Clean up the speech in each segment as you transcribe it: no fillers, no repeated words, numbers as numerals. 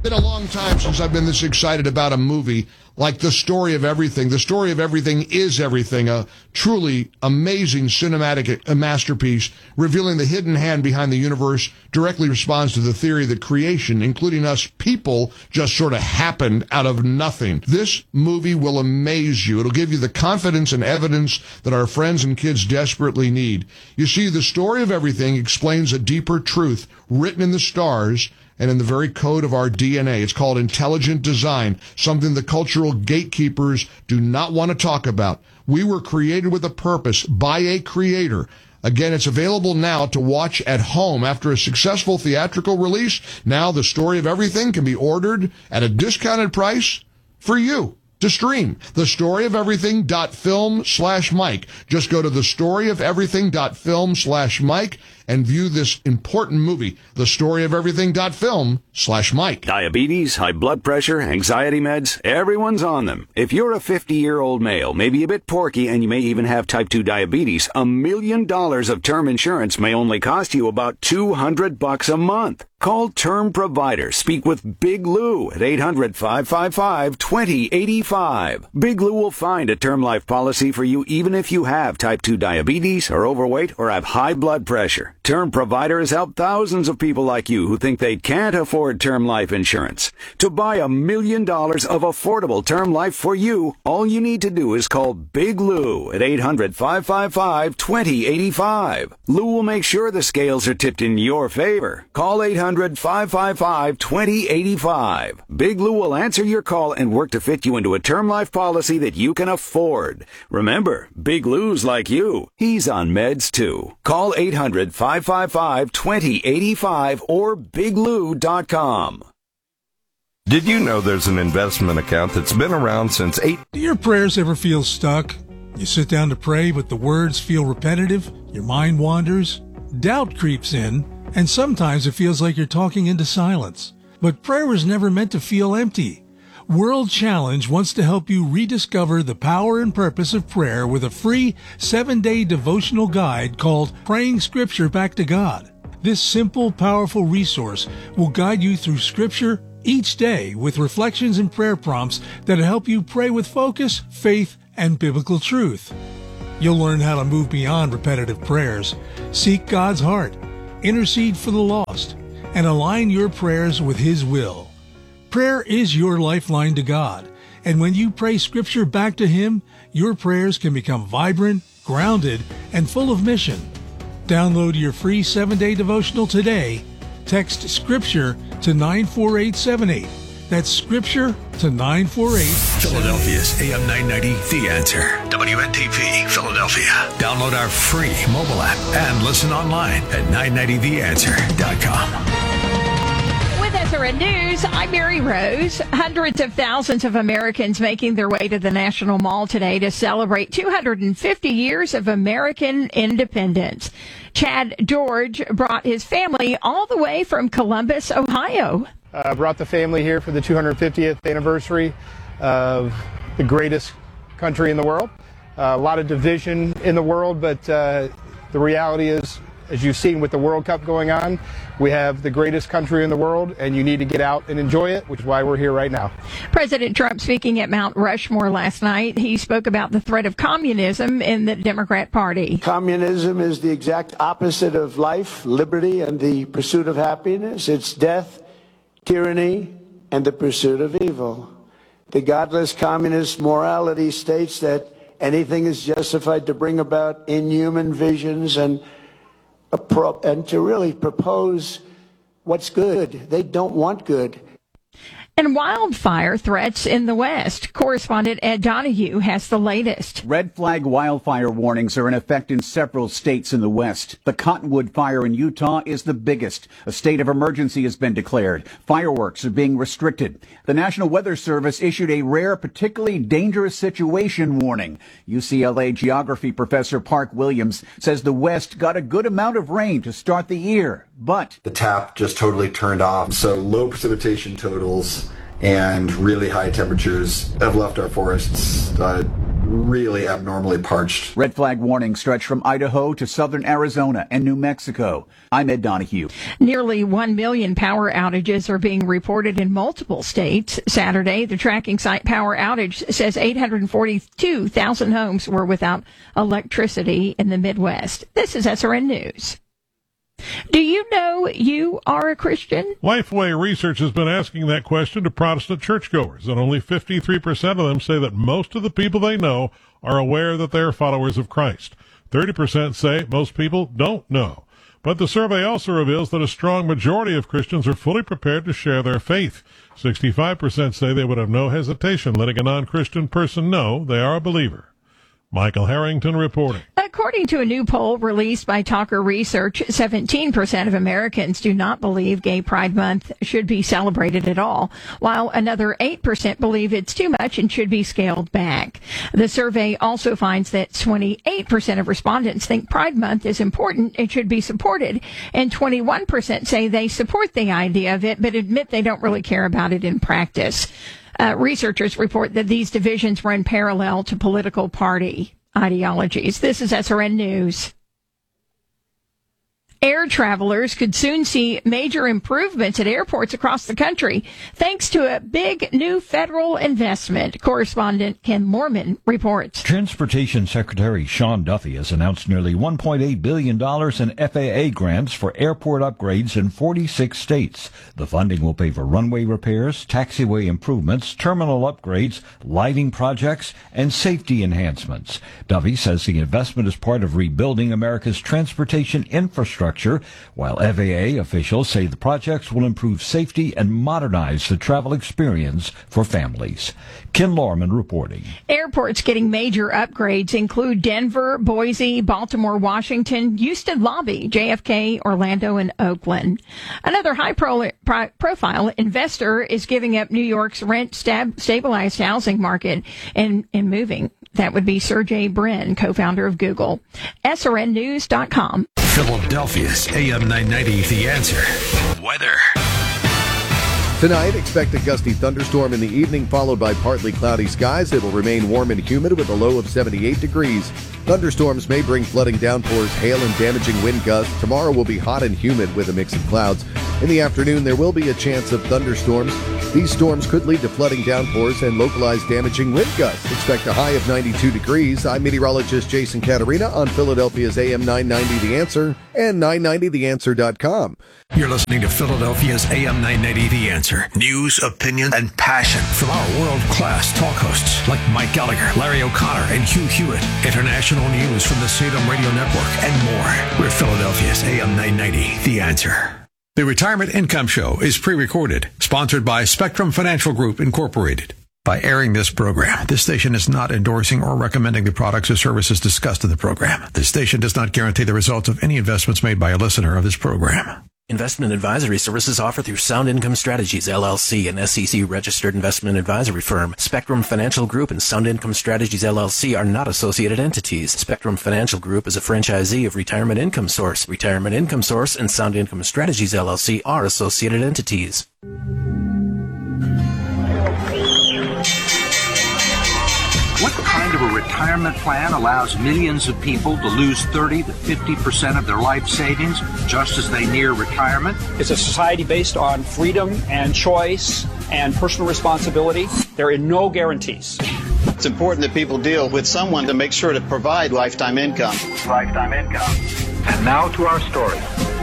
Been a long time since I've been this excited about a movie like The Story of Everything. The Story of Everything is Everything, a truly amazing cinematic masterpiece revealing the hidden hand behind the universe, directly responds to the theory that creation, including us people, just sort of happened out of nothing. This movie will amaze you. It'll give you the confidence and evidence that our friends and kids desperately need. You see, The Story of Everything explains a deeper truth written in the stars and in the very code of our DNA. It's called intelligent design, something the cultural gatekeepers do not want to talk about. We were created with a purpose by a creator. Again, it's available now to watch at home after a successful theatrical release. Now The Story of Everything can be ordered at a discounted price for you to stream. Thestoryofeverything.film/Mike. Just go to thestoryofeverything.film/Mike and view this important movie, thestoryofeverything.film/Mike. Diabetes, high blood pressure, anxiety meds, everyone's on them. If you're a 50-year-old male, maybe a bit porky, and you may even have type 2 diabetes, $1 million of term insurance may only cost you about $200 a month. Call Term Provider. Speak with Big Lou at 800-555-2085. Big Lou will find a term life policy for you even if you have type 2 diabetes, are overweight, or have high blood pressure. Term Provider has helped thousands of people like you who think they can't afford term life insurance. To buy $1 million of affordable term life for you, all you need to do is call Big Lou at 800-555-2085. Lou will make sure the scales are tipped in your favor. Call 800-555-2085. Big Lou will answer your call and work to fit you into a term life policy that you can afford. Remember, Big Lou's like you. He's on meds too. Call 800-555-2085 or biglou.com. Did you know there's an investment account that's been around since Do your prayers ever feel stuck? You sit down to pray, but the words feel repetitive, your mind wanders, doubt creeps in, and sometimes it feels like you're talking into silence. But prayer was never meant to feel empty. World Challenge wants to help you rediscover the power and purpose of prayer with a free 7-day devotional guide called Praying Scripture Back to God. This simple, powerful resource will guide you through Scripture each day with reflections and prayer prompts that help you pray with focus, faith, and biblical truth. You'll learn how to move beyond repetitive prayers, seek God's heart, intercede for the lost, and align your prayers with His will. Prayer is your lifeline to God, and when you pray Scripture back to Him, your prayers can become vibrant, grounded, and full of mission. Download your free 7-day devotional today. Text Scripture to 94878. That's Scripture to 94878. Philadelphia's AM 990, The Answer. WNTP, Philadelphia. Download our free mobile app and listen online at 990theanswer.com. With SRN News, I'm Mary Rose. Hundreds of thousands of Americans making their way to the National Mall today to celebrate 250 years of American independence. Chad George brought his family all the way from Columbus, Ohio. Brought the family here for the 250th anniversary of the greatest country in the world. A lot of division in the world, but the reality is, as you've seen with the World Cup going on, we have the greatest country in the world, and you need to get out and enjoy it, which is why we're here right now. President Trump speaking at Mount Rushmore last night. He spoke about the threat of communism in the Democrat Party. Communism is the exact opposite of life, liberty, and the pursuit of happiness. It's death, tyranny, and the pursuit of evil. The godless communist morality states that anything is justified to bring about inhuman visions and to really propose what's good. They don't want good. And wildfire threats in the West. Correspondent Ed Donahue has the latest. Red flag wildfire warnings are in effect in several states in the West. The Cottonwood fire in Utah is the biggest. A state of emergency has been declared. Fireworks are being restricted. The National Weather Service issued a rare, particularly dangerous situation warning. UCLA geography professor Park Williams says the West got a good amount of rain to start the year, but the tap just totally turned off. So low precipitation totals and really high temperatures have left our forests really abnormally parched. Red flag warnings stretch from Idaho to southern Arizona and New Mexico. I'm Ed Donahue. Nearly 1 million power outages are being reported in multiple states. Saturday, the tracking site Power Outage says 842,000 homes were without electricity in the Midwest. This is SRN News. Do you know you are a Christian? Lifeway Research has been asking that question to Protestant churchgoers, and only 53% of them say that most of the people they know are aware that they are followers of Christ. 30% say most people don't know. But the survey also reveals that a strong majority of Christians are fully prepared to share their faith. 65% say they would have no hesitation letting a non-Christian person know they are a believer. Michael Harrington reporting. According to a new poll released by Talker Research, 17% of Americans do not believe Gay Pride Month should be celebrated at all, while another 8% believe it's too much and should be scaled back. The survey also finds that 28% of respondents think Pride Month is important and should be supported, and 21% say they support the idea of it but admit they don't really care about it in practice. Researchers report that these divisions run parallel to political party ideologies. This is SRN News. Air travelers could soon see major improvements at airports across the country thanks to a big new federal investment. Correspondent Ken Moorman reports. Transportation Secretary Sean Duffy has announced nearly $1.8 billion in FAA grants for airport upgrades in 46 states. The funding will pay for runway repairs, taxiway improvements, terminal upgrades, lighting projects, and safety enhancements. Duffy says the investment is part of rebuilding America's transportation infrastructure, while FAA officials say the projects will improve safety and modernize the travel experience for families. Ken Lorman reporting. Airports getting major upgrades include Denver, Boise, Baltimore, Washington, Houston Lobby, JFK, Orlando, and Oakland. Another high-profile investor is giving up New York's rent-stabilized housing market and moving. That would be Sergey Brin, co-founder of Google. SRNnews.com. Philadelphia's AM 990, The Answer. Weather. Tonight, expect a gusty thunderstorm in the evening, followed by partly cloudy skies. It will remain warm and humid with a low of 78 degrees. Thunderstorms may bring flooding downpours, hail, and damaging wind gusts. Tomorrow will be hot and humid with a mix of clouds. In the afternoon, there will be a chance of thunderstorms. These storms could lead to flooding downpours and localized damaging wind gusts. Expect a high of 92 degrees. I'm meteorologist Jason Caterina on Philadelphia's AM 990 The Answer and 990theanswer.com. You're listening to Philadelphia's AM 990 The Answer. News, opinion, and passion from our world-class talk hosts like Mike Gallagher, Larry O'Connor, and Hugh Hewitt. International news from the Salem Radio Network and more. We're Philadelphia's AM 990 The Answer. The Retirement Income Show is pre-recorded, sponsored by Spectrum Financial Group, Incorporated. By airing this program, this station is not endorsing or recommending the products or services discussed in the program. This station does not guarantee the results of any investments made by a listener of this program. Investment advisory services offered through Sound Income Strategies, LLC, an SEC-registered investment advisory firm. Spectrum Financial Group and Sound Income Strategies, LLC are not associated entities. Spectrum Financial Group is a franchisee of Retirement Income Source. Retirement Income Source and Sound Income Strategies, LLC are associated entities. What kind of a retirement plan allows millions of people to lose 30 to 50% of their life savings just as they near retirement? It's a society based on freedom and choice and personal responsibility. There are no guarantees. It's important that people deal with someone to make sure to provide lifetime income. Lifetime income. And now to our story.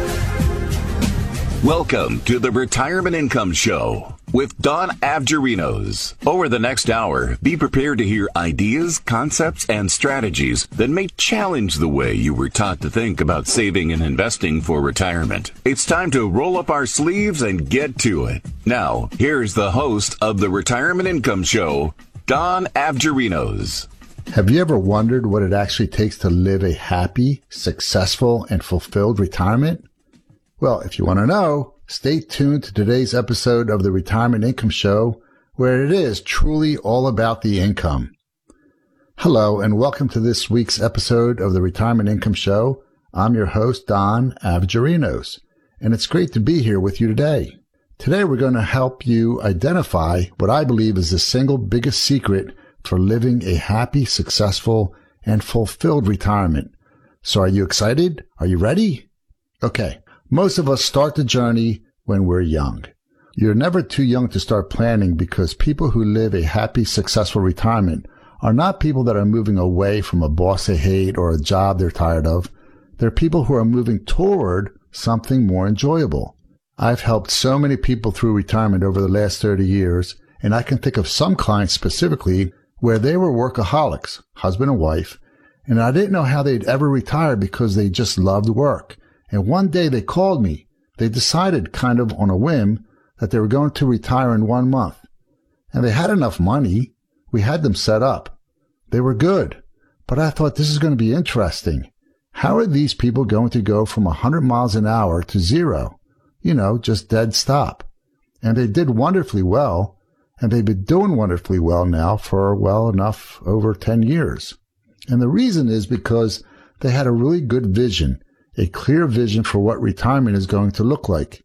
Welcome to the Retirement Income Show with Don Avgerinos. Over the next hour, be prepared to hear ideas, concepts, and strategies that may challenge the way you were taught to think about saving and investing for retirement. It's time to roll up our sleeves and get to it. Now, here's the host of the Retirement Income Show, Don Avgerinos. Have you ever wondered what it actually takes to live a happy, successful, and fulfilled retirement? Well, if you want to know, stay tuned to today's episode of the Retirement Income Show, where it is truly all about the income. Hello, and welcome to this week's episode of the Retirement Income Show. I'm your host, Don Avgerinos, and it's great to be here with you today. Today, we're going to help you identify what I believe is the single biggest secret for living a happy, successful, and fulfilled retirement. So are you excited? Are you ready? Okay. Most of us start the journey when we're young. You're never too young to start planning, because people who live a happy, successful retirement are not people that are moving away from a boss they hate or a job they're tired of. They're people who are moving toward something more enjoyable. I've helped so many people through retirement over the last 30 years, and I can think of some clients specifically where they were workaholics, husband and wife, and I didn't know how they'd ever retire because they just loved work. And one day they called me. They decided kind of on a whim that they were going to retire in 1 month. And they had enough money. We had them set up. They were good. But I thought, this is going to be interesting. How are these people going to go from 100 miles an hour to zero? Just dead stop. And they did wonderfully well. And they've been doing wonderfully well now for enough over 10 years. And the reason is because they had a really good vision, a clear vision for what retirement is going to look like.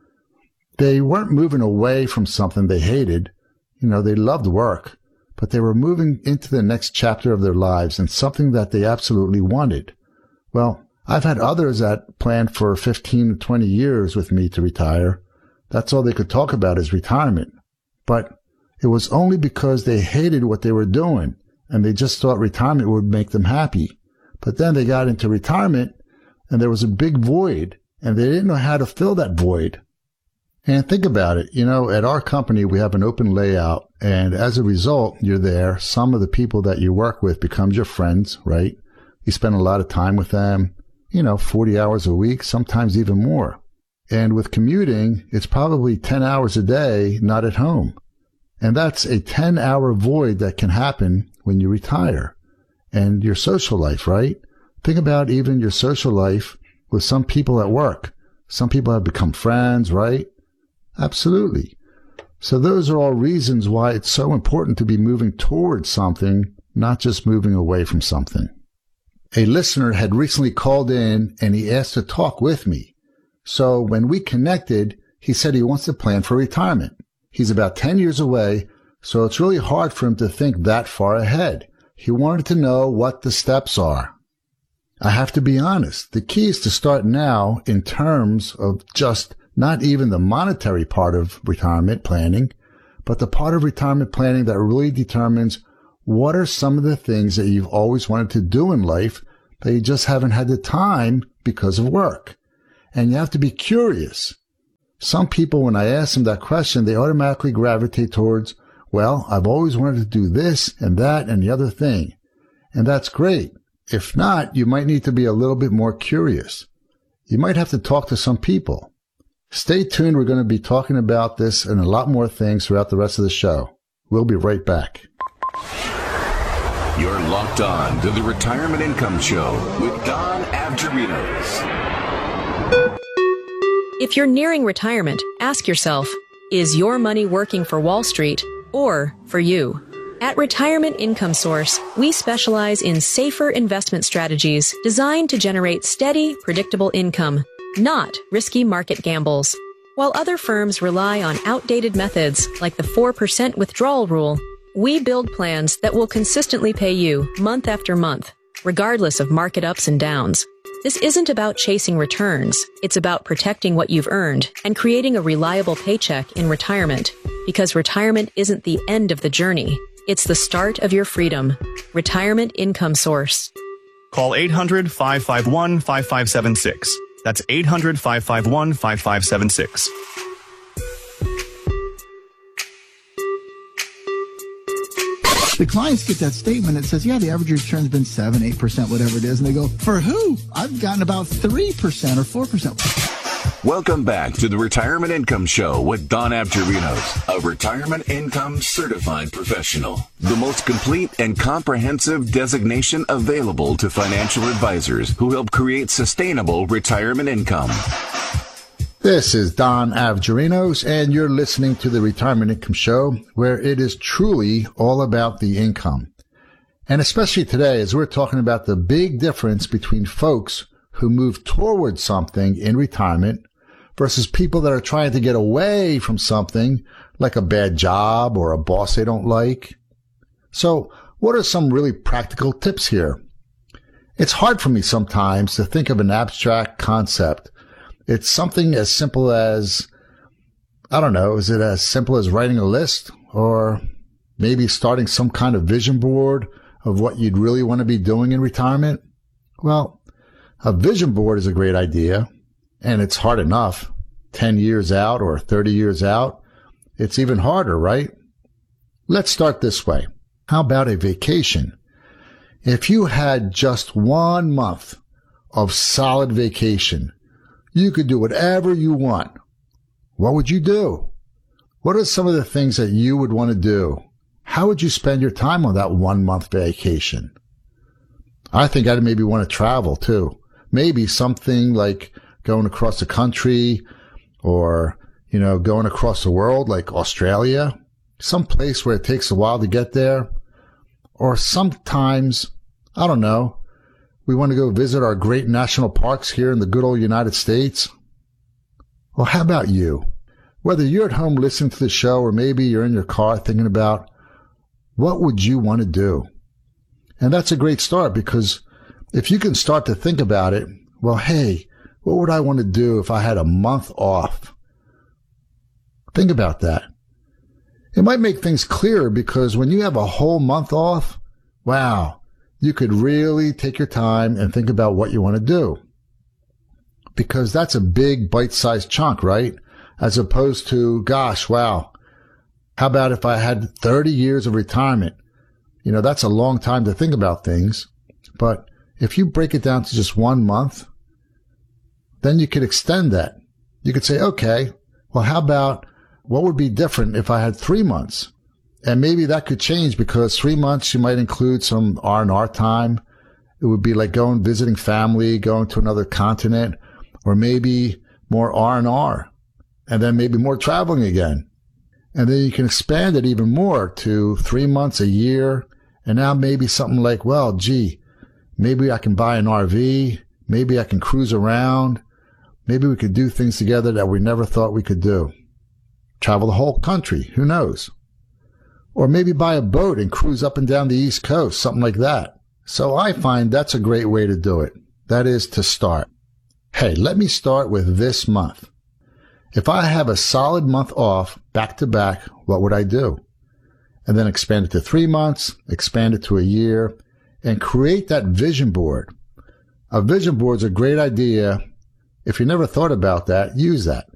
They weren't moving away from something they hated. They loved work, but they were moving into the next chapter of their lives and something that they absolutely wanted. Well, I've had others that planned for 15 to 20 years with me to retire. That's all they could talk about is retirement. But it was only because they hated what they were doing, and they just thought retirement would make them happy. But then they got into retirement, and there was a big void, and they didn't know how to fill that void. And think about it. At our company, we have an open layout, and as a result, you're there. Some of the people that you work with becomes your friends, right? You spend a lot of time with them, 40 hours a week, sometimes even more. And with commuting, it's probably 10 hours a day, not at home. And that's a 10-hour void that can happen when you retire. And your social life, right? Think about even your social life with some people at work. Some people have become friends, right? Absolutely. So those are all reasons why it's so important to be moving towards something, not just moving away from something. A listener had recently called in and he asked to talk with me. So when we connected, he said he wants to plan for retirement. He's about 10 years away, so it's really hard for him to think that far ahead. He wanted to know what the steps are. I have to be honest. The key is to start now in terms of just not even the monetary part of retirement planning, but the part of retirement planning that really determines what are some of the things that you've always wanted to do in life that you just haven't had the time because of work. And you have to be curious. Some people, when I ask them that question, they automatically gravitate towards, well, I've always wanted to do this and that and the other thing. And that's great. If not, you might need to be a little bit more curious. You might have to talk to some people. Stay tuned. We're going to be talking about this and a lot more things throughout the rest of the show. We'll be right back. You're locked on to the Retirement Income Show with Don Avgerinos. If you're nearing retirement, ask yourself, is your money working for Wall Street or for you? At Retirement Income Source, we specialize in safer investment strategies designed to generate steady, predictable income, not risky market gambles. While other firms rely on outdated methods like the 4% withdrawal rule, we build plans that will consistently pay you month after month, regardless of market ups and downs. This isn't about chasing returns. It's about protecting what you've earned and creating a reliable paycheck in retirement. Because retirement isn't the end of the journey. It's the start of your freedom. Retirement Income Source. Call 800-551-5576. That's 800-551-5576. The clients get that statement that says, yeah, the average return's been 7, 8%, whatever it is. And they go, for who? I've gotten about 3% or 4%. Welcome back to the Retirement Income Show with Don Avgerinos, a retirement income certified professional. The most complete and comprehensive designation available to financial advisors who help create sustainable retirement income. This is Don Avgerinos, and you're listening to the Retirement Income Show, where it is truly all about the income. And especially today, as we're talking about the big difference between folks who move towards something in retirement versus people that are trying to get away from something like a bad job or a boss they don't like. So what are some really practical tips here? It's hard for me sometimes to think of an abstract concept. It's something as simple as, I don't know, is it as simple as writing a list, or maybe starting some kind of vision board of what you'd really want to be doing in retirement? Well, a vision board is a great idea, and it's hard enough. 10 years out or 30 years out, it's even harder, right? Let's start this way. How about a vacation? If you had just 1 month of solid vacation, you could do whatever you want. What would you do? What are some of the things that you would want to do? How would you spend your time on that 1 month vacation? I think I'd maybe want to travel too. Maybe something like going across the country, or, going across the world like Australia, some place where it takes a while to get there. Or sometimes, I don't know, we want to go visit our great national parks here in the good old United States. Well, how about you? Whether you're at home listening to the show, or maybe you're in your car thinking about, what would you want to do? And that's a great start, because if you can start to think about it, well, hey, what would I want to do if I had a month off? Think about that. It might make things clearer, because when you have a whole month off, wow, you could really take your time and think about what you want to do. Because that's a big bite-sized chunk, right? As opposed to, gosh, wow, how about if I had 30 years of retirement? That's a long time to think about things. But if you break it down to just 1 month, then you could extend that. You could say, okay, well, how about what would be different if I had 3 months? And maybe that could change, because 3 months you might include some R&R time. It would be like visiting family, going to another continent, or maybe more R&R, and then maybe more traveling again. And then you can expand it even more to 3 months, a year, and now maybe something like, well, gee, maybe I can buy an RV, maybe I can cruise around, maybe we could do things together that we never thought we could do. Travel the whole country, who knows? Or maybe buy a boat and cruise up and down the East Coast, something like that. So I find that's a great way to do it. That is to start. Hey, let me start with this month. If I have a solid month off back to back, what would I do? And then expand it to 3 months, expand it to a year, and create that vision board. A vision board is a great idea. If you never thought about that, use that.